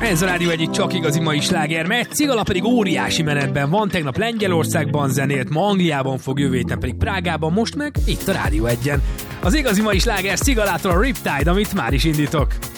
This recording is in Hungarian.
Ez a Rádió egyik csak igazi mai sláger, mert Cigala pedig óriási menetben van, tegnap Lengyelországban zenélt, ma Angliában fog, jövő héten pedig Prágában, most meg itt a Rádió 1-en. Az igazi mai sláger Cigalától a Riptide, amit már is indítok.